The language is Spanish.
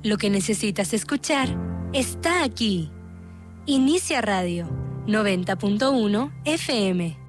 Lo que necesitas escuchar está aquí. Inicia Radio 90.1 FM.